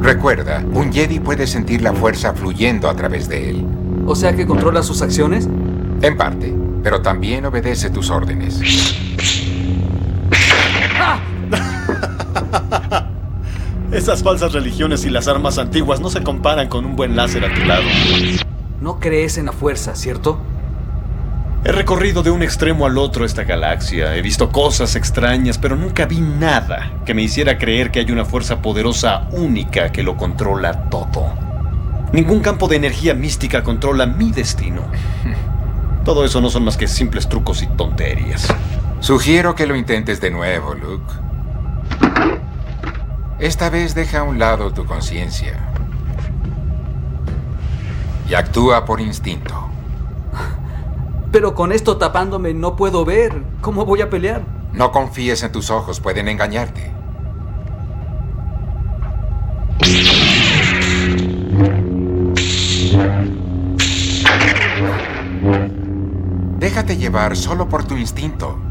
Recuerda, un Jedi puede sentir la fuerza fluyendo a través de él. ¿O sea que controla sus acciones? En parte, pero también obedece tus órdenes. ¡Ah! Esas falsas religiones y las armas antiguas no se comparan con un buen láser a tu lado. No crees en la fuerza, ¿cierto? He recorrido de un extremo al otro esta galaxia. He visto cosas extrañas, pero nunca vi nada que me hiciera creer que hay una fuerza poderosa única que lo controla todo. Ningún campo de energía mística controla mi destino. Todo eso no son más que simples trucos y tonterías. Sugiero que lo intentes de nuevo, Luke. Esta vez deja a un lado tu conciencia y actúa por instinto. Pero con esto tapándome no puedo ver. ¿Cómo voy a pelear? No confíes en tus ojos, pueden engañarte. Déjate llevar solo por tu instinto.